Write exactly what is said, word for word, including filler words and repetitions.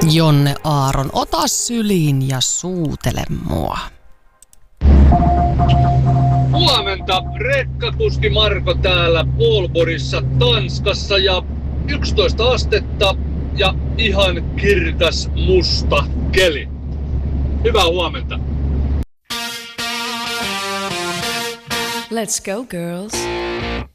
Jonne Aaron, ota syliin ja suutele mua. Huomenta, rekkakuski Marko täällä Aalborgissa Tanskassa ja yksitoista astetta ja ihan kirkas musta keli. Hyvää huomenta. Let's go, girls.